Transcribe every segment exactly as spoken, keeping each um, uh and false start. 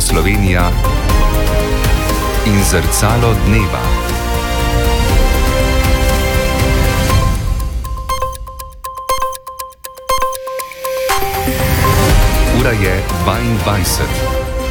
Slovenija in zrcalo dneva. Ura je dvaindvajset.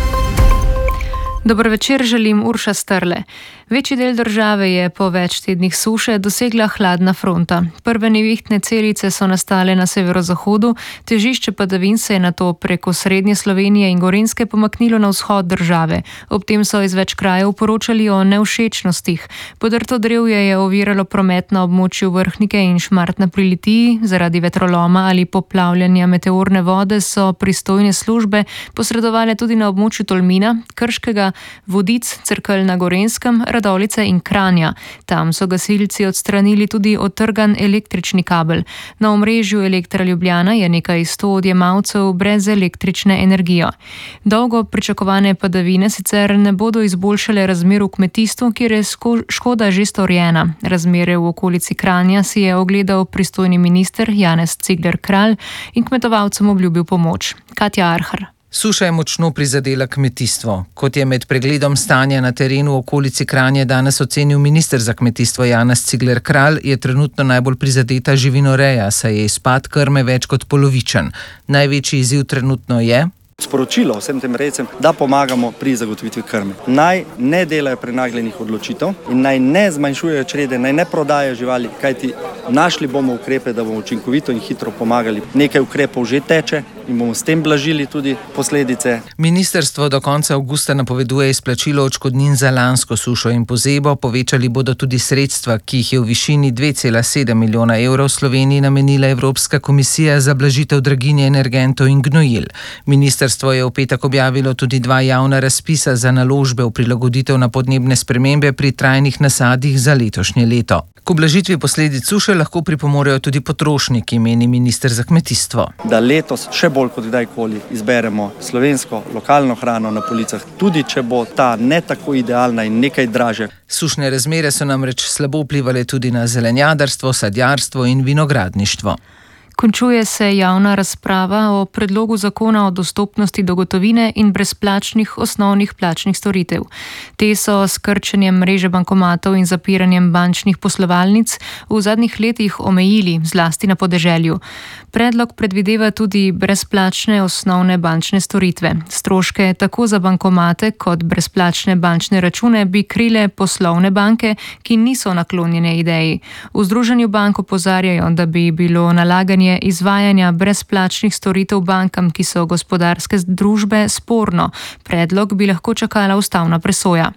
Dober večer, želim Urša Strle. Večji del države je po več tednih suše dosegla hladna fronta. Prve nevihtne celice so nastale na severozahodu, težišče padavin se je nato preko srednje Slovenije in Gorenjske pomaknilo na vzhod države. Ob tem so iz več krajev poročali o nevšečnostih. Podrto drevje je oviralo promet na območju Vrhnike in Šmartna pri Litiji. Zaradi vetroloma ali poplavljanja meteorne vode so pristojne službe posredovale tudi na območju Tolmina, Krškega, Vodic, Cerkelj na Gorenjskem, Radovljice in Kranja. Tam so gasilci odstranili tudi odtrgan električni kabel. Na omrežju Elektra Ljubljana je nekaj sto odjemalcev brez električne energije. Dolgo pričakovane padavine sicer ne bodo izboljšale razmer v kmetijstvu, kjer je škoda že storjena. Razmere v okolici Kranja si je ogledal pristojni minister Janez Cigler Kralj in kmetovalcem obljubil pomoč. Katja Arhar. Suša je močno prizadela kmetijstvo. Kot je med pregledom stanja na terenu v okolici Kranja danes ocenil minister za kmetijstvo Janez Cigler Kralj, je trenutno najbolj prizadeta živinoreja, saj je izpad krme več kot polovičen. Največji izziv trenutno je sporočilo vsem tem rejcem, da pomagamo pri zagotovitvi krme. Naj ne delajo prenagljenih odločitev in naj ne zmanjšujejo črede, naj ne prodajajo živali, kajti našli bomo ukrepe, da bomo učinkovito in hitro pomagali. Nekaj ukrepov že teče in bomo s tem blažili tudi posledice. Ministrstvo do konca avgusta napoveduje izplačilo odškodnin za lansko sušo in pozebo. Povečali bodo tudi sredstva, ki jih je v višini dve cela sedem milijona evrov Sloveniji namenila Evropska komisija za blažitev draginje energentov in gnojil. Ministrstvo je v petek objavilo tudi dva javna razpisa za naložbe v prilagoditev na podnebne spremembe pri trajnih nasadih za letošnje leto. K ublažitvi posledic suše lahko pripomorejo tudi potrošniki, meni minister za kmetijstvo. Da letos še bolj kot kdajkoli izberemo slovensko, lokalno hrano na policah, tudi če bo ta ne tako idealna in nekaj dražja. Sušne razmere so namreč slabo vplivale tudi na zelenjadarstvo, sadjarstvo in vinogradništvo. Končuje se javna razprava o predlogu zakona o dostopnosti do gotovine in brezplačnih osnovnih plačnih storitev. Te so s krčenjem mreže bankomatov in zapiranjem bančnih poslovalnic v zadnjih letih omejili, zlasti na podeželju. Predlog predvideva tudi brezplačne osnovne bančne storitve. Stroške tako za bankomate kot brezplačne bančne račune bi krile poslovne banke, ki niso naklonjene ideji. V Združenju bank opozarjajo, da bi bilo nalaganje izvajanja brezplačnih storitev bankam, ki so gospodarske družbe, sporno. Predlog bi lahko čakala ustavna presoja.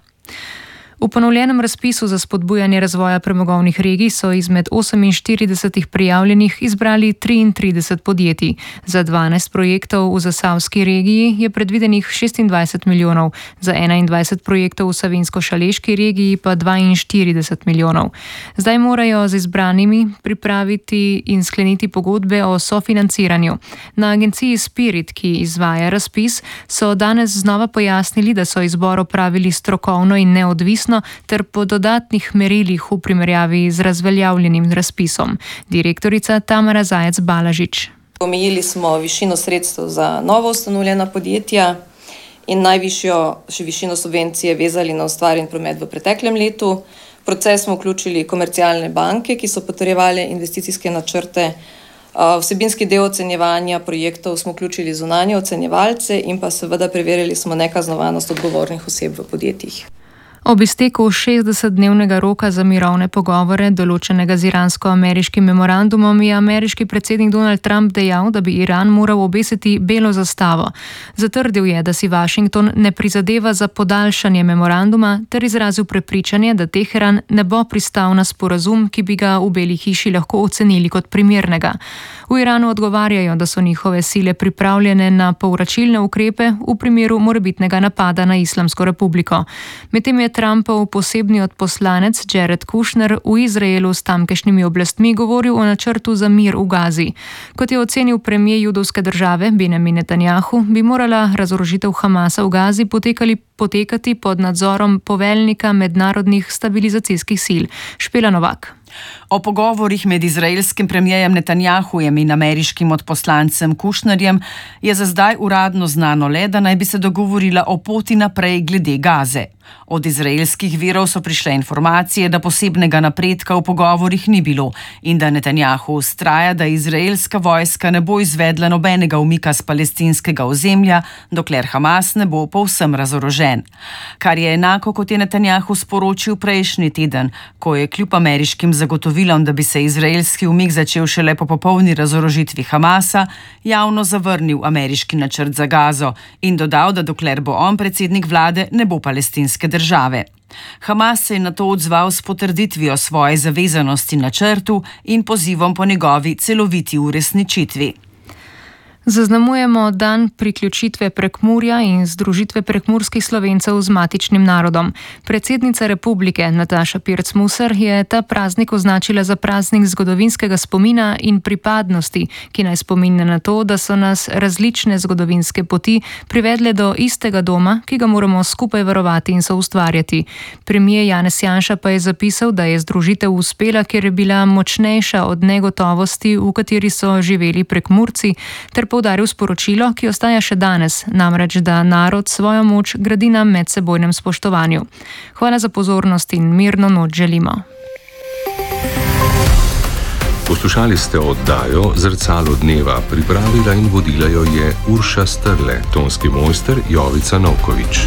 V ponovljenem razpisu za spodbujanje razvoja premogovnih regij so izmed oseminštiridesetih prijavljenih izbrali triintrideset podjetij. Za dvanajst projektov v zasavski regiji je predvidenih šestindvajset milijonov, za enaindvajset projektov v savinjsko-šaleški regiji pa dvainštirideset milijonov. Zdaj morajo z izbranimi pripraviti in skleniti pogodbe o sofinanciranju. Na agenciji Spirit, ki izvaja razpis, so danes znova pojasnili, da so izbor opravili strokovno in neodvisno ter po dodatnih merilih v primerjavi z razveljavljenim razpisom. Direktorica Tamara Zajec Balažič. Omejili smo višino sredstev za novo ustanovljena podjetja in najvišjo še višino subvencije vezali na ustvarjen promet v preteklem letu. V proces smo vključili komercialne banke, ki so potrjevale investicijske načrte. Vsebinski del ocenjevanja projektov smo vključili zunanje ocenjevalce in pa seveda preverili smo nekaznovanost odgovornih oseb v podjetjih. Ob izteku šestdesetdnevnega roka za mirovne pogovore, določenega z iransko-ameriškim memorandumom, je ameriški predsednik Donald Trump dejal, da bi Iran moral obesiti belo zastavo. Zatrdil je, da si Washington ne prizadeva za podaljšanje memoranduma, ter izrazil prepričanje, da Teheran ne bo pristal na sporazum, ki bi ga v Beli hiši lahko ocenili kot primernega. V Iranu odgovarjajo, da so njihove sile pripravljene na povračilne ukrepe v primeru morebitnega napada na Islamsko republiko. Medtem je Trumpov posebni odposlanec Jared Kushner v Izraelu s tamkajšnjimi oblastmi govoril o načrtu za mir v Gazi. Kot je ocenil premier judovske države Benjamin Netanjahu, bi morala razorožitev Hamasa v Gazi potekali, potekati pod nadzorom poveljnika mednarodnih stabilizacijskih sil Špela Novak. O pogovorih med izraelskim premijerjem Netanjahujem in ameriškim odposlancem Kushnerjem je za zdaj uradno znano le, da naj bi se dogovorila o poti naprej glede Gaze. Od izraelskih virov so prišle informacije, da posebnega napredka v pogovorih ni bilo in da Netanjahu vztraja, da izraelska vojska ne bo izvedla nobenega umika z palestinskega ozemlja, dokler Hamas ne bo povsem razorožen. Kar je enako, kot je Netanjahu sporočil prejšnji teden, ko je kljub ameriškim zagotovilom, da bi se izraelski umik začel šele po popolni razorožitvi Hamasa, javno zavrnil ameriški načrt za Gazo in dodal, da dokler bo on predsednik vlade, ne bo palestinske države. Hamas se je na to odzval s potrditvijo svoje zavezanosti načrtu in pozivom po njegovi celoviti uresničitvi. Zaznamujemo dan priključitve Prekmurja in združitve prekmurskih Slovencev z matičnim narodom. Predsednica republike Nataša Pirc Musar je ta praznik označila za praznik zgodovinskega spomina in pripadnosti, ki naj spominja na to, da so nas različne zgodovinske poti privedle do istega doma, ki ga moramo skupaj varovati in soustvarjati. Premier Janez Janša pa je zapisal, da je združitev uspela, ker je bila močnejša od negotovosti, v kateri so živeli Prekmurci, ter poudaril sporočilo, ki ostaja še danes, namreč, da narod svojo moč gradi na medsebojnem spoštovanju. Hvala za pozornost in mirno noč želimo. Poslušali ste oddajo Zrcalo dneva, pripravila in vodila jo je Urša Strle, tonski mojster Jovica Novković.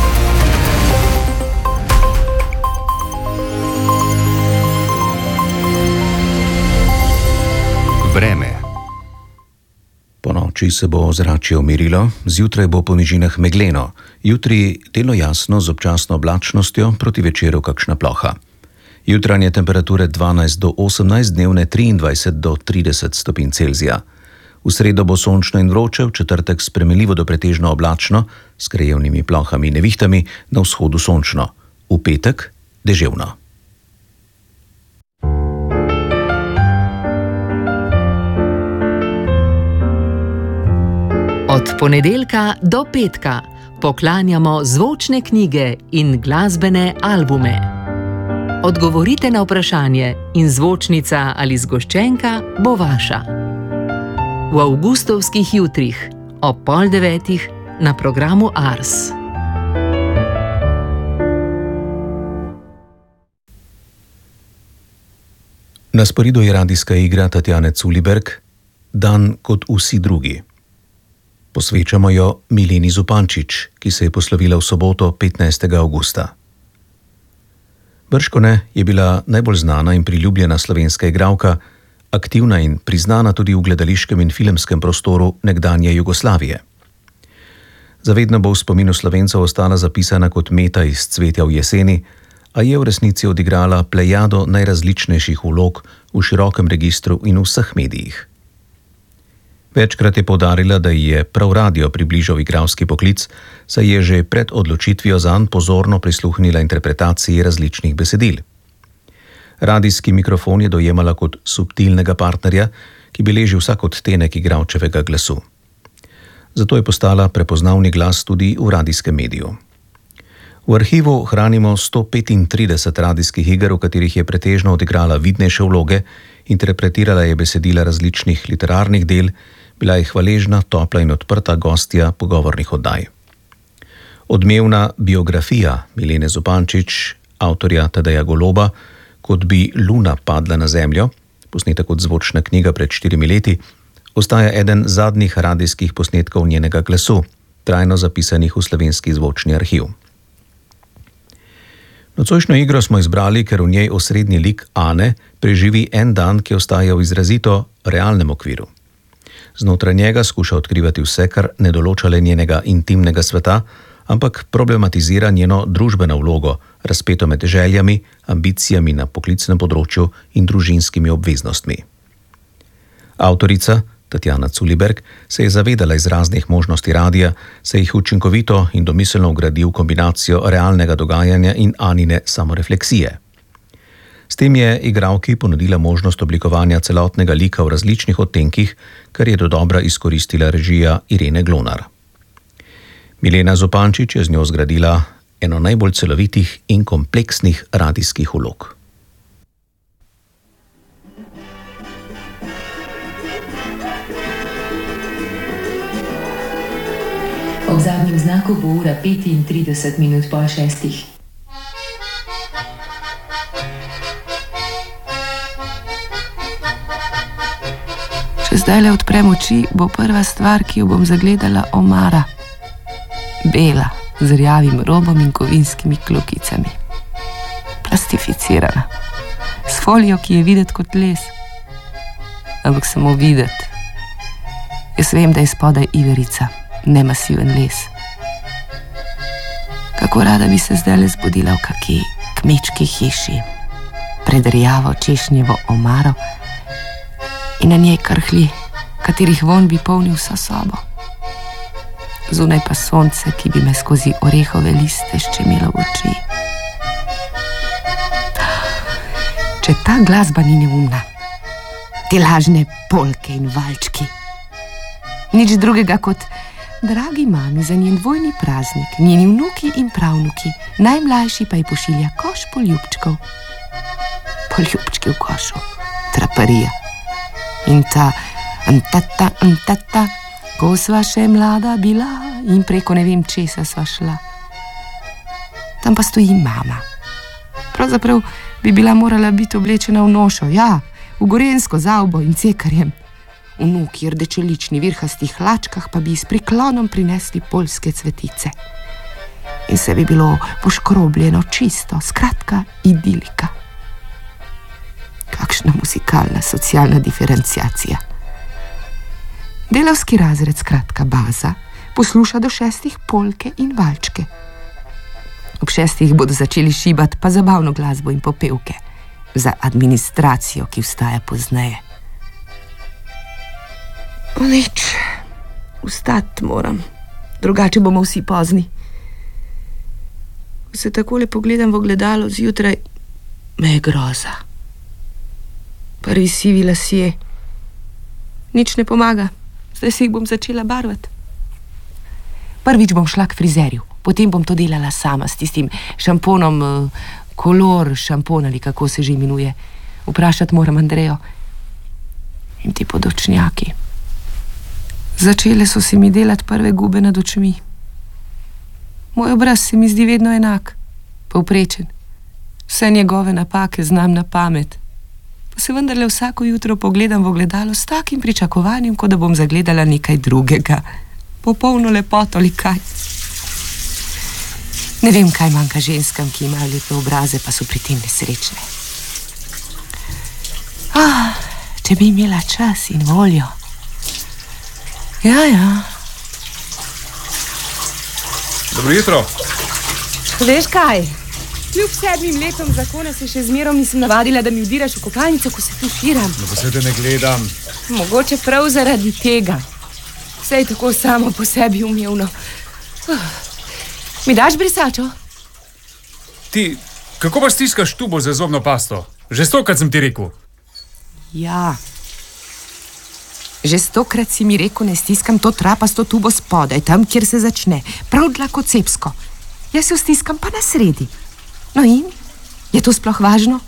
Vreme. Po noči se bo ozračje umirilo, zjutraj bo po nižinah megleno, jutri delno jasno z občasno oblačnostjo, proti večeru kakšna ploha. Jutranje temperature dvanajst do osemnajst, dnevne triindvajset do trideset stopinj Celzija. V sredo bo sončno in vroče, v četrtek spremenljivo do pretežno oblačno, s krajevnimi plohami in nevihtami, na vzhodu sončno. V petek deževno. Od ponedeljka do petka poklanjamo zvočne knjige in glasbene albume. Odgovorite na vprašanje in zvočnica ali zgoščenka bo vaša. V avgustovskih jutrih ob pol devetih na programu Ars. Na sporedu je radijska igra Tatjane Culiberg Dan kot vsi drugi. Posvečamo jo Mileni Zupančič, ki se je poslovila v soboto petnajstega avgusta. Bržkone je bila najbolj znana in priljubljena slovenska igralka, aktivna in priznana tudi v gledališkem in filmskem prostoru nekdanje Jugoslavije. Zavedno bo v spominu Slovencev ostala zapisana kot Meta iz Cvetja v jeseni, a je v resnici odigrala plejado najrazličnejših vlog v širokem registru in v vseh medijih. Večkrat je poudarila, da ji je prav radio približal igralski poklic, saj je že pred odločitvijo zanj pozorno prisluhnila interpretaciji različnih besedil. Radijski mikrofon je dojemala kot subtilnega partnerja, ki beleži vsak odtenek igralčevega glasu. Zato je postala prepoznavni glas tudi v radijskem mediju. V arhivu hranimo sto petintrideset radijskih iger, v katerih je pretežno odigrala vidnejše vloge, interpretirala je besedila različnih literarnih del, bila je hvaležna, topla in odprta gostja pogovornih oddaj. Odmevna biografija Milene Zupančič, avtorja Tadeja Goloba, Kot bi luna padla na zemljo, posnetek kot zvočna knjiga pred štirimi leti, ostaja eden zadnjih radijskih posnetkov njenega glasu, trajno zapisanih v slovenski zvočni arhiv. Nocojšnjo igro smo izbrali, ker v njej osrednji lik Ane preživi en dan, ki ostaja v izrazito realnem okviru. Znotraj njega skuša odkrivati vse, kar ne določa le njenega intimnega sveta, ampak problematizira njeno družbeno vlogo, razpeto med željami, ambicijami na poklicnem področju in družinskimi obveznostmi. Avtorica Tatjana Culiberg se je zavedala iz raznih možnosti radija, se jih učinkovito in domiselno vgradi v kombinacijo realnega dogajanja in Anine samorefleksije. S tem je igralki ponudila možnost oblikovanja celotnega lika v različnih odtenkih, kar je dodobra izkoristila režija Irene Glonar. Milena Zupančič je z njo zgradila eno najbolj celovitih in kompleksnih radijskih vlog. Ob zadnjem znaku bo ura petintrideset minut po šestih. Če zdaj le odprem oči, bo prva stvar, ki jo bom zagledala, omara. Bela, z rjavim robom in kovinskimi klokicami. Plastificirana. S folijo, ki je videti kot les. Ampak samo videti. Jaz vem, da je spodaj iverica, ne masiven les. Kako rada bi se zdaj le zbudila v kaki kmečki hiši, pred rjavo češnjevo omaro in na njej krhlji, katerih von bi polnil vso sobo. Zunaj pa sonce, ki bi me skozi orehove liste ščemilo v oči. Če ta glasba ni neumna, te lažne polke in valčki, nič drugega kot dragi mami za njen dvojni praznik, njeni vnuki in pravnuki, najmlajši pa ji pošilja koš poljubčkov. Poljubčki v košu, traparija. In ta antata, antata, ko sva še mlada bila in preko ne vem česa sva šla. Tam pa stoji mama. Pravzaprav bi bila morala biti oblečena v nošo, ja, v gorensko zavbo in cekarjem. Vnuki rdečelični virhastih hlačkah pa bi s priklonom prinesli poljske cvetice. In se bi bilo poškrobljeno čisto, skratka idilika. Kakšna muzikalna socialna diferenciacija. Delavski razred, skratka baza, posluša do šestih polke in valčke. Ob šestih bodo začeli šibati pa zabavno glasbo in popevke za administracijo, ki vstaja pozneje. Nič, vstati moram, drugače bomo vsi pozni. Ko se takole pogledam v ogledalo zjutraj, me je groza. Prvi sivi lasje. Nič ne pomaga, zdaj se jih bom začela barvati. Prvič bom šla k frizerju, potem bom to delala sama s tistim šamponom, kolor šampon ali kako se že imenuje. Vprašati moram Andrejo. In ti podočnjaki. Začele so se mi delati prve gube nad očmi. Moj obraz se mi zdi vedno enak, povprečen. Vse njegove napake znam na pamet. Pa se vendarle vsako jutro pogledam v ogledalo s takim pričakovanjem, kot da bom zagledala nekaj drugega. Popolno lepoto ali kaj. Ne vem, kaj manjka ženskam, ki imajo lepe obraze, pa so pri tem nesrečne. Ah, če bi imela čas in voljo. Ja, ja. Dobro jutro. Veš kaj? Kljub sedmim letom zakona se še zmerom nisem navadila, da mi vdiraš v kopalnico, ko se tu širam. No, pa se te ne gledam. Mogoče prav zaradi tega. Vse je tako samo po sebi umevno. Uh. Mi daš brisačo? Ti, kako pa stiskaš tubo za zobno pasto? Že stokrat sem ti rekel. Ja. Že stokrat si mi rekel, ne stiskam to trapasto tubo spodaj, tam, kjer se začne. Prav dlakocepsko. Jaz jo stiskam pa na sredi. No in? Je to sploh važno?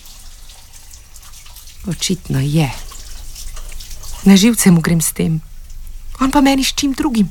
Očitno je. Na živce mu grem s tem. On pa meni s čim drugim.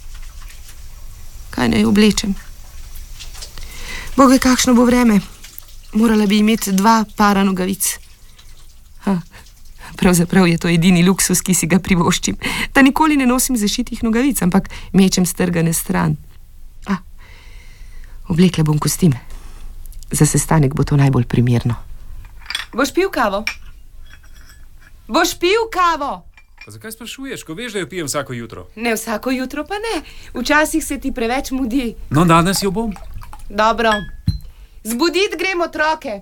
Kaj naj oblečem? Bog ve, kakšno bo vreme. Morala bi imeti dva para nogavic. Ha, pravzaprav je to edini luksus, ki si ga privoščim. Da nikoli ne nosim zašitih nogavic, ampak mečem strgane stran. A, oblekla bom kostim. Za sestanek bo to najbolj primerno. Boš pil kavo? Boš pil kavo? Pa zakaj sprašuješ, ko veš, da jo pijem vsako jutro? Ne vsako jutro, pa ne. Včasih se ti preveč mudi. No, danes jo bom. Dobro. Zbudit grem otroke.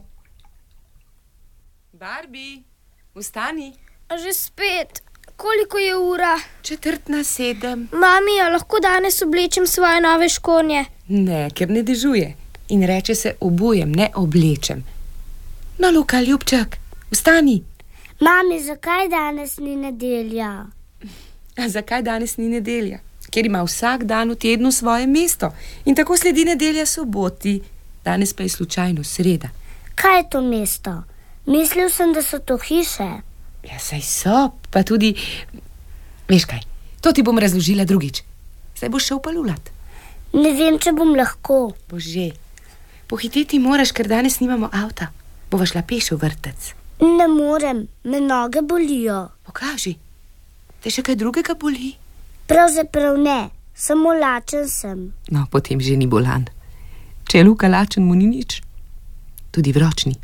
Barbie, vstani. A že spet? Koliko je ura? Četrt na sedem. Mami, a lahko danes oblečem svoje nove škornje? Ne, ker ne dežuje. In reče se obujem, ne oblečem. No, Luka, ljubček, vstani. Mami, zakaj danes ni nedelja? A zakaj danes ni nedelja? Ker ima vsak dan v tednu svoje mesto. In tako sledi nedelja soboti. Danes pa je slučajno sreda. Kaj je to mesto? Mislil sem, da so to hiše. Ja, saj so, pa tudi... Veš kaj, to ti bom razložila drugič. Zdaj boš šel palulat. Ne vem, če bom lahko. Bože, pohititi moraš, ker danes nimamo avta. Bova šla peš v vrtec. Ne morem, me noge bolijo. Pokaži, te še kaj drugega boli? Pravzaprav ne, samo lačen sem. No, potem že ni bolan. Če je Luka lačen, mu ni nič. Tudi vročni.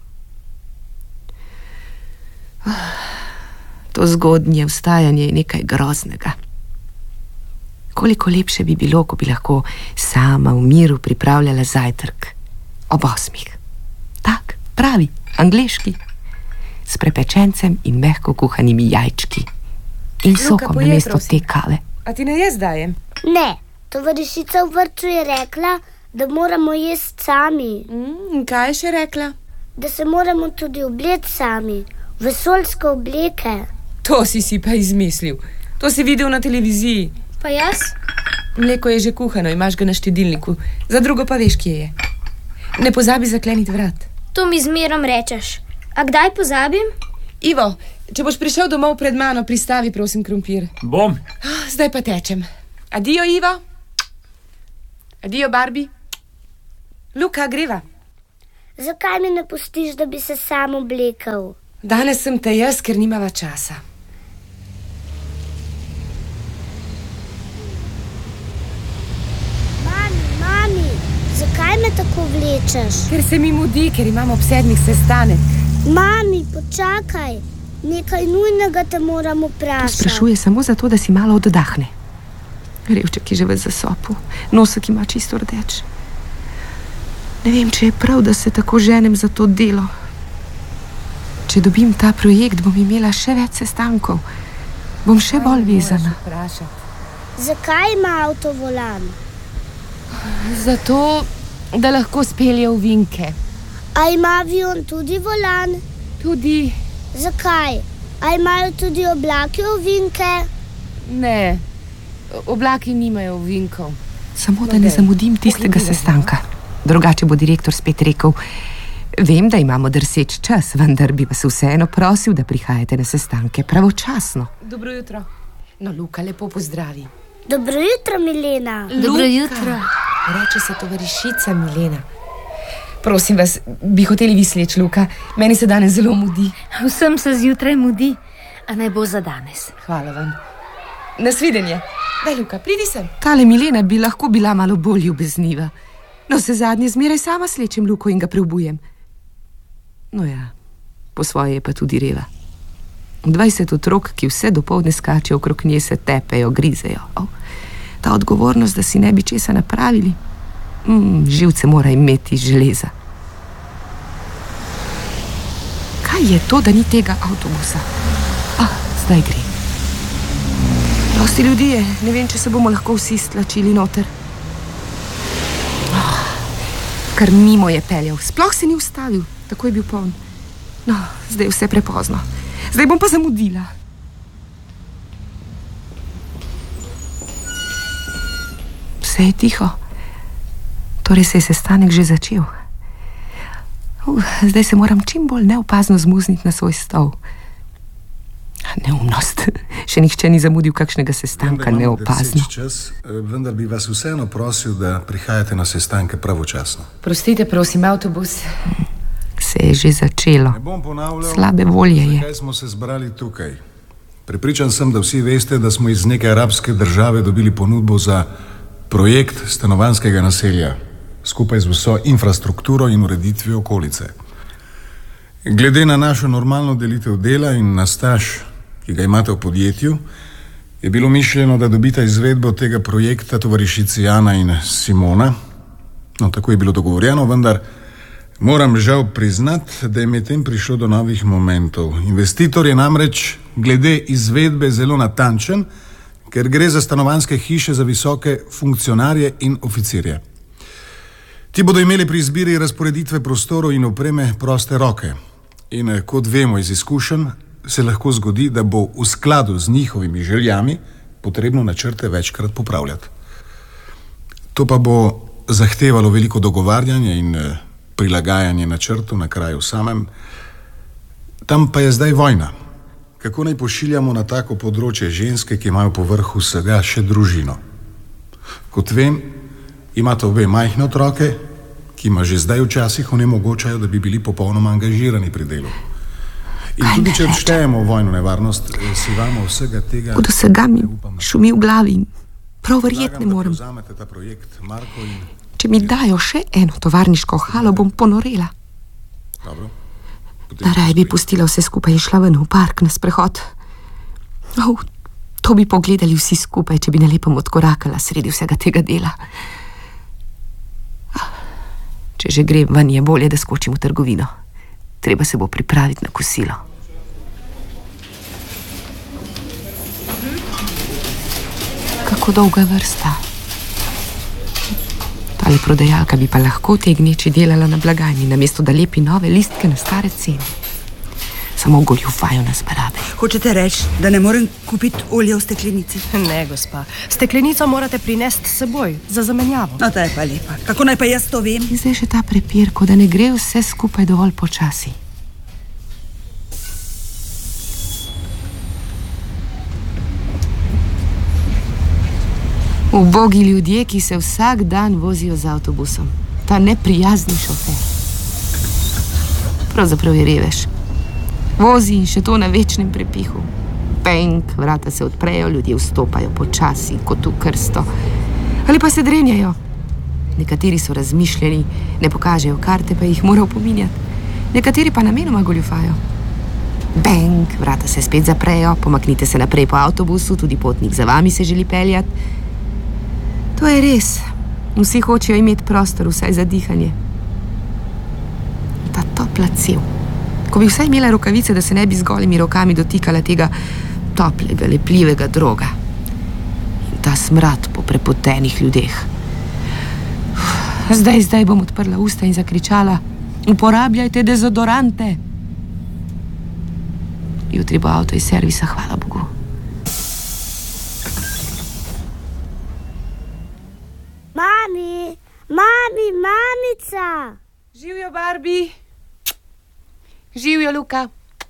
To zgodnje vstajanje je nekaj groznega. Koliko lepše bi bilo, ko bi lahko sama v miru pripravljala zajtrk. Ob osmih. Tak, pravi, angleški. S prepečencem in mehko kuhanimi jajčki. In sokom namesto te kave. A ti ne jaz dajem? Ne, tovarišica v vrtcu je rekla, da moramo jesti sami. Mm, kaj je še rekla? Da se moramo tudi obleči sami. Vesoljske obleke. To si si pa izmislil. To si videl na televiziji. Pa jaz? Mleko je že kuhano, imaš ga na štedilniku. Za drugo pa veš, kje je. Ne pozabi zakleniti vrat. To mi zmerom rečeš. A kdaj pozabim? Ivo, če boš prišel domov pred mano, pristavi prosim krompir. Bom. Zdaj pa tečem. Adijo, Ivo. Adijo, Barbie. Luka, greva. Zakaj mi ne pustiš, da bi se sam oblekel? Danes sem te jaz, ker nimava časa. Mami, mami, zakaj me tako vlečeš? Ker se mi mudi, ker imam ob sedmih sestanek. Mami, počakaj. Nekaj nujnega te moram vprašati. Sprašuje samo zato, da si malo oddahne. Revček je že v zasopu. Nosek ima čisto rdeč. Ne vem, če je prav, da se tako ženem za to delo. Če dobim ta projekt, bom imela še več sestankov. Bom še bolj vezana. Zakaj ima avto volan? Zato, da lahko spelje v vinke. A ima avion tudi volan? Tudi. Zakaj? A imajo tudi oblaki ovinke? Ne, oblaki nimajo ovinkov. Samo da ne zamudim tistega sestanka. Drugače bo direktor spet rekel: vem, da imamo drseč čas, vendar bi vas vseeno prosil, da prihajate na sestanke pravočasno. Dobro jutro. No, Luka, lepo pozdravi. Dobro jutro, Milena. Dobro jutro. Reče se tovarišica Milena. Prosim vas, bi hoteli vi sleč, Luka? Meni se danes zelo mudi. Vsem se zjutraj mudi, a naj bo za danes. Hvala vam. Nasvidenje. Daj, Luka, pridi sem. Tale Milena bi lahko bila malo bolj ljubezniva. No, se zadnje zmeraj sama slečem Luko in ga preobujem. No ja, po svoje je pa tudi reva. Dvajset otrok, ki vse dopoldne skačejo okrog nje, se tepejo, grizejo. O, ta odgovornost, da si ne bi česa napravili. Mm, živce mora imeti železa. Kaj je to, da ni tega avtobusa? Ah, zdaj gre. Dosti ljudi je, ne vem, če se bomo lahko vsi stlačili noter. Oh, kar mimo je peljal, sploh se ni ustavil, tako je bil poln. No, zdaj je vse prepozno. Zdaj bom pa zamudila. Vse je tiho. Torej se je sestanek že začel. Uh, zdaj se moram čim bolj neopazno zmuzniti na svoj stol. Neumnost. Še nihče ni zamudil kakšnega sestanka neopazno. Čas, vendar bi vas vseeno prosil, da prihajate na sestanke pravočasno. Prostite, prosim, avtobus. Se je že začelo. Ne bom ponavljal, slabe volje je. Zakaj smo se zbrali tukaj? Prepričan sem, da vsi veste, da smo iz neke arabske države dobili ponudbo za projekt stanovanjskega naselja, skupaj z vso infrastrukturo in ureditvijo okolice. Glede na našo normalno delitev dela in na staž, ki ga imate v podjetju, je bilo mišljeno, da dobita izvedbo tega projekta tovarišici Jana in Simona. No, tako je bilo dogovorjeno, vendar moram žal priznati, da je medtem prišlo do novih momentov. Investitor je namreč glede izvedbe zelo natančen, ker gre za stanovanjske hiše za visoke funkcionarje in oficirje. Ti bodo imeli pri izbiri razporeditve prostorov in opreme proste roke. In kot vemo iz izkušenj, se lahko zgodi, da bo v skladu z njihovimi željami potrebno načrte večkrat popravljati. To pa bo zahtevalo veliko dogovarjanje in prilagajanje načrtu na kraju samem. Tam pa je zdaj vojna. Kako naj pošiljamo na tako področje ženske, ki imajo po vrhu vsega še družino? Kot vem, imate obe majhne otroke, ki ima že zdaj včasih onemogočajo, da bi bili popolnoma angažirani pri delu. In tudi, če odštejemo vojno nevarnost, si vamo vsega tega... Od vsega mi šumi v glavi in prav verjeti ne morem. Če mi dajo še eno tovarniško halo, bom ponorela. Naraj bi pustila vse skupaj in šla ven v park na sprehod. Oh, to bi pogledali vsi skupaj, če bi na lepem odkorakala sredi vsega tega dela. Če že grem ven, je bolje, da skočim v trgovino. Treba se bo pripraviti na kosilo. Kako dolga je vrsta. Tale prodajalka bi pa lahko te gneči delala na blagajni, namesto da lepi nove listke na stare cene. Samo goljufajo nas barabe. Hočete reči, da ne morem kupiti olja v steklenici? Ne, gospa. Steklenico morate prinesti s seboj, za zamenjavo. No, ta je pa lepa. Kako naj pa jaz to vem? In zdaj še ta prepir, ko da ne gre vse skupaj dovolj počasi. Ubogi ljudje, ki se vsak dan vozijo z avtobusom. Ta neprijazni šofer. Pravzaprav je revež. Vozi in še to na večnem prepihu. Penk, vrata se odprejo, ljudje vstopajo počasi, kot v krsto. Ali pa se drenjajo. Nekateri so razmišljeni, ne pokažejo karte, pa jih mora opominjati. Nekateri pa namenoma goljufajo. Penk, vrata se spet zaprejo, pomaknite se naprej po avtobusu, tudi potnik za vami se želi peljati. To je res. Vsi hočejo imeti prostor, vsaj za dihanje. Ta topla cev. Ko bi vsaj imela rokavice, da se ne bi z golimi rokami dotikala tega toplega, lepljivega droga. In ta smrad po prepotenih ljudeh. Zdaj, zdaj bom odprla usta in zakričala: uporabljajte dezodorante! Jutri bo avto iz servisa, hvala Bogu. Mami, mami, mamica! Živjo, Barbie! Živjo, Luka!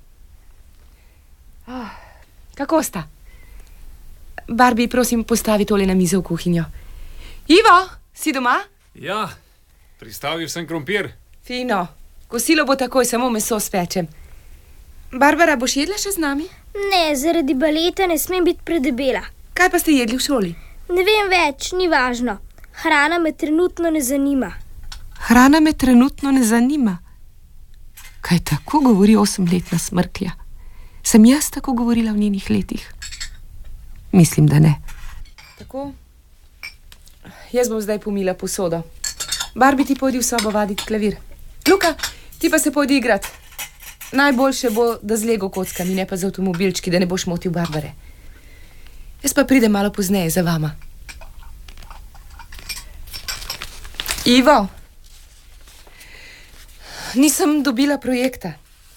Oh, kako sta? Barbie, prosim, postavi tole na mizo v kuhinjo. Ivo, si doma? Ja, pristavil sem krompir. Fino, kosilo bo takoj, samo meso spečem. Barbara, boš jedla še z nami? Ne, zaradi baleta ne smem biti predebela. Kaj pa ste jedli v šoli? Ne vem več, ni važno. Hrana me trenutno ne zanima. Hrana me trenutno ne zanima? Kaj tako govori osemletna smrklja? Sem jaz tako govorila v njenih letih? Mislim, da ne. Tako, jaz bom zdaj pomila posodo. Barbie, ti pojdi v sobo vaditi klavir. Luka, ti pa se pojdi igrat. Najboljše bo, da z Lego kockami, ne pa z avtomobilčki, da ne boš motil Barbare. Jaz pa pridem malo pozneje za vama. Ivo, nisem dobila projekta.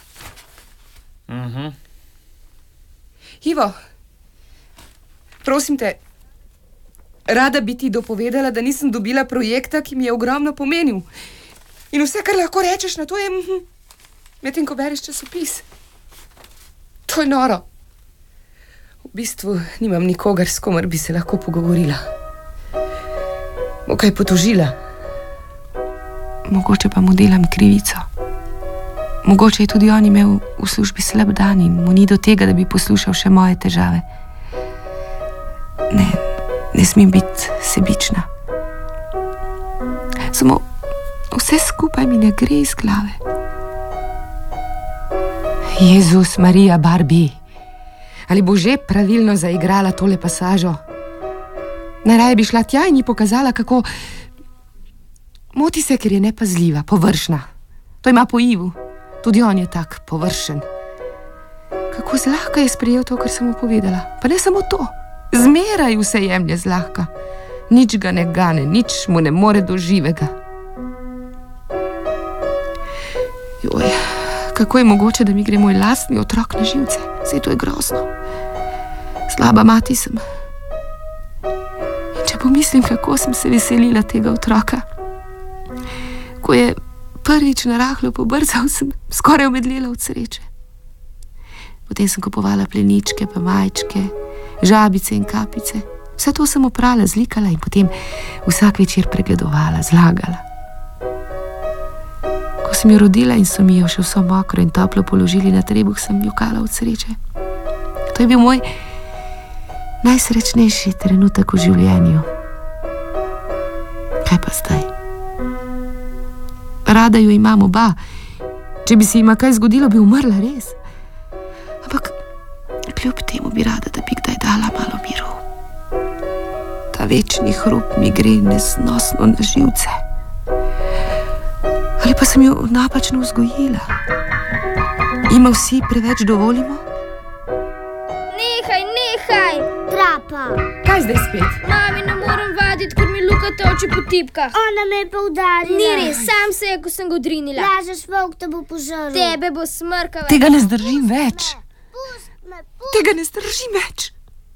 Mhm. Ivo, prosim te, rada bi ti dopovedala, da nisem dobila projekta, ki mi je ogromno pomenil. In vse, kar lahko rečeš na to, je mhm, medtem ko bereš časopis. To je noro. V bistvu nimam nikogar, s komer bi se lahko pogovorila. Bo kaj potožila. Mogoče pa mu delam krivico. Mogoče je tudi on imel v službi slab dan in mu ni do tega, da bi poslušal še moje težave. Ne, ne smem biti sebična. Samo vse skupaj mi ne gre iz glave. Jezus, Marija, Barbie, ali bo že pravilno zaigrala tole pasažo? Najraje bi šla tja in ji pokazala, kako... Moti se, ker je nepazljiva, površna. To ima po Ivu. Tudi on je tak, površen. Kako zlahka je sprejel to, kar sem mu povedala. Pa ne samo to. Zmeraj vse jemlje zlahka. Nič ga ne gane, nič mu ne more do živega. Joj, kako je mogoče, da mi gre moj lastni otrok na živce? Saj to je grozno. Slaba mati sem. In če pomislim, kako sem se veselila tega otroka. Ko je prvič narahlo pobrzal, sem skoraj omedlela od sreče. Potem sem kupovala pleničke, pa majčke, žabice in kapice. Vse to sem oprala, zlikala in potem vsak večer pregledovala, zlagala. Ko sem jo rodila in so mi jo še vso mokro in toplo položili na trebuh, sem jokala od sreče. To je bil moj najsrečnejši trenutek v življenju. Kaj pa zdaj? Rada jo imam oba. Če bi se jima kaj zgodilo, bi umrla res. Ampak kljub temu bi rada, da bi kdaj dala malo miru. Ta večni hrup mi gre nesnosno na živce. Ali pa sem jo napačno vzgojila? Ima vsi preveč dovolimo? Nehaj, nehaj! Trapa! Kaj zdaj spet? Mami, ne morem vaditi, ker mi Luka toči po tipkah. Ona me je pa udarila. Ni res, sam se je, ko sem ga odrinila. Lažeš, volk te bo požrl. Tebe bo smrkala. Tega ne zdržim več. Pust me, pust. Tega ne zdržim več.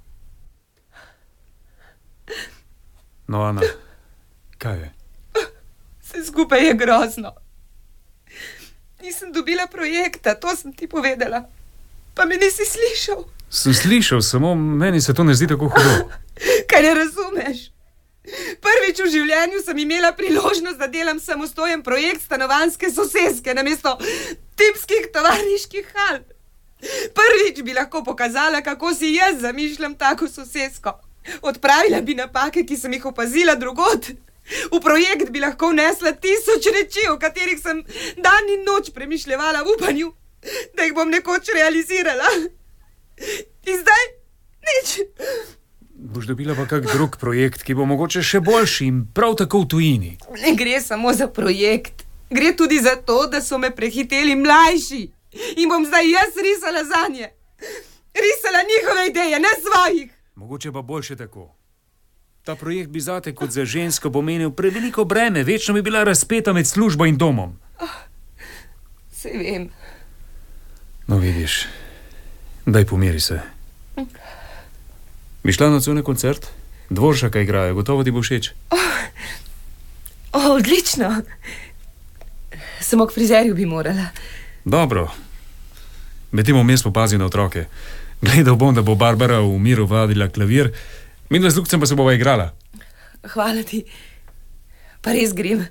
No, Ana, kaj je? Vse skupaj je grozno. Nisem dobila projekta, to sem ti povedala. Pa me nisi slišal. Sem slišal, samo meni se to ne zdi tako hudo. Kaj ne razumeš? Prvič v življenju sem imela priložnost, da delam samostojen projekt stanovanjske soseske namesto tipskih tovarniških hal. Prvič bi lahko pokazala, kako si jaz zamišljam tako sosesko. Odpravila bi napake, ki sem jih opazila drugod. V projekt bi lahko vnesla tisoč reči, o katerih sem dan in noč premišljevala v upanju, da jih bom nekoč realizirala. In zdaj nič. Boš dobila pa kak drug projekt, ki bo mogoče še boljši in prav tako v tujini. Ne gre samo za projekt. Gre tudi za to, da so me prehiteli mlajši. In bom zdaj jaz risala zanje. Risala njihove ideje, ne svojih. Mogoče pa boljše tako. Ta projekt bi zate kot za žensko pomenil preveliko breme, večno bi bila razpeta med službo in domom. Oh, saj vem. No, vidiš, daj pomiri se. Bi šla nocoj na koncert? Dvoršaka igrajo, gotovo ti bo všeč. Oh, oh, odlično. Samo k frizerju bi morala. Dobro. Medtem vmes popazi na otroke. Gledal bom, da bo Barbara v miru vadila klavir, midva z Lukcem pa se bova igrala. Hvala ti. Pa res grem.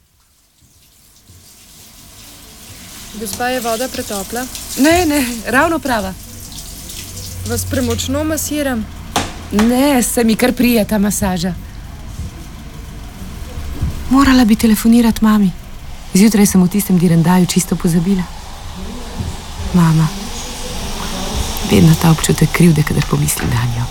Gospa, je voda pretopla? Ne, ne, ravno prava. Vas premočno masiram? Ne, se mi kar prija ta masaža. Morala bi telefonirati mami. Zjutraj sem v tistem direndaju čisto pozabila. Mama. Vedno ta občutek krivde, kadar pomislim nanjo.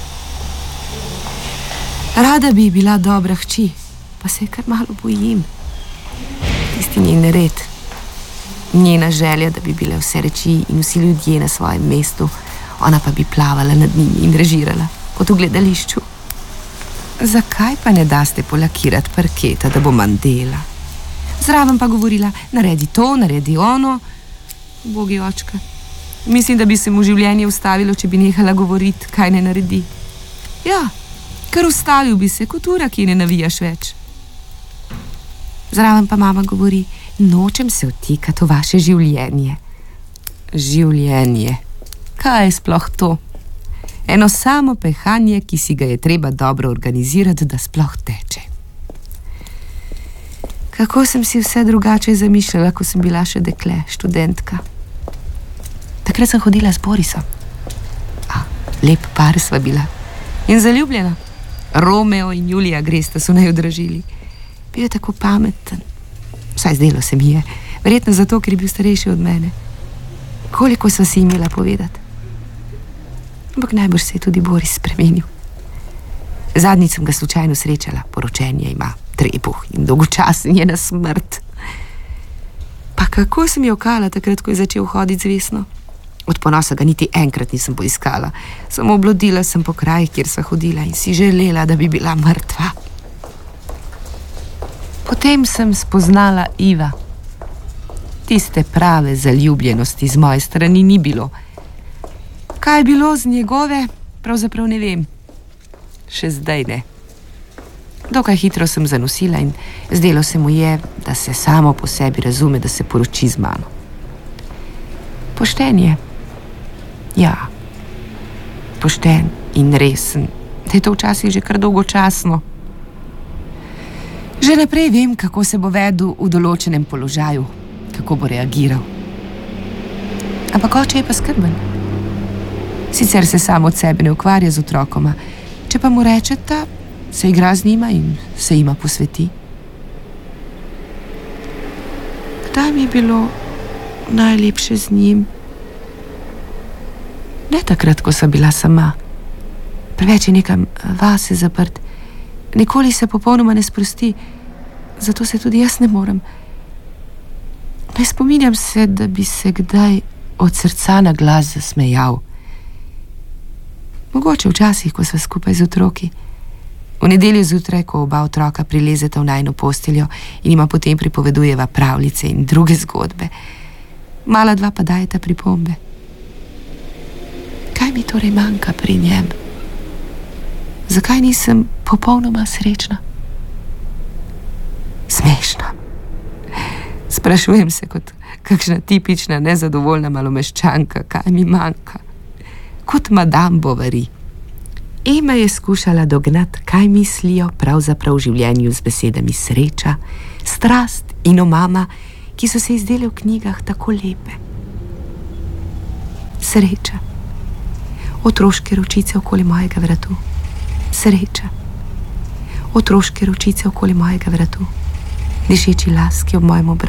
Rada bi bila dobra hči, pa se kar malo bojim. Tisti njen nered, njena želja, da bi bile vse reči in vsi ljudje na svojem mestu, ona pa bi plavala nad njimi in režirala, kot v gledališču. Zakaj pa ne daste polakirati parketa, da bo manj dela? Zraven pa govorila, naredi to, naredi ono. Bogi očka. Mislim, da bi se mu življenje ustavilo, če bi nehala govoriti, kaj ne naredi. Ja, ker ustavil bi se, kot ura, ki ne navijaš več. Zraven pa mama govori, nočem se vtikati v vaše življenje. Življenje. Kaj je sploh to? Eno samo pehanje, ki si ga je treba dobro organizirati, da sploh teče. Kako sem si vse drugače zamišljala, ko sem bila še dekle, študentka. Takrat sem hodila z Borisom. A, lep par sva bila. In zaljubljena. Romeo in Julija Gresta so naj odražili. Bil je tako pameten. Vsaj zdelo se mi je. Verjetno zato, ker je bil starejši od mene. Koliko sva si imela povedati. Ampak najbrž se je tudi Boris spremenil. Zadnjič sem ga slučajno srečala. Poročenje ima, trebuh in dolgočasen je na smrt. Pa kako sem jokala takrat, ko je začel hoditi z Vesno? Od ponosa ga niti enkrat nisem poiskala. Samo oblodila sem po krajih, kjer sva hodila in si želela, da bi bila mrtva. Potem sem spoznala Iva. Tiste prave zaljubljenosti z moje strani ni bilo. Kaj je bilo z njegove, pravzaprav ne vem. Še zdaj ne. Dokaj hitro sem zanosila in zdelo se mu je, da se samo po sebi razume, da se poroči z mano. Pošten je. Ja, pošten in resen, da je to včasih že kar dolgočasno. Že naprej vem, kako se bo vedel v določenem položaju, kako bo reagiral. Ampak oče je pa skrben. Sicer se sam od sebe ne ukvarja z otrokoma, če pa mu rečeta, se igra z njima in se jima posveti. Kdaj mi je bilo najlepše z njim? Ne takrat, ko sem bila sama. Preveč je nekam vase zaprt. Nikoli se popolnoma ne sprosti, zato se tudi jaz ne morem. Ne spominjam se, da bi se kdaj od srca na glas zasmejal. Mogoče včasih, ko sva skupaj z otroki. V nedeljo zjutraj, ko oba otroka prilezeta v najino posteljo in ima potem pripovedujeva pravljice in druge zgodbe. Mala dva pa dajeta pripombe. Kaj mi torej manjka pri njem? Zakaj nisem popolnoma srečna? Smešna. Sprašujem se kot kakšna tipična nezadovoljna malomeščanka, kaj mi manjka. Kot madame Bovary. Ema je skušala dognati, kaj mislijo pravzaprav v življenju z besedami sreča, strast in omama, ki so se izdele v knjigah tako lepe. Sreča. Otroške ročice okoli mojega vratu. Sreča. Otroške ročice okoli mojega vratu. Dišeči laski ob mojem obroču.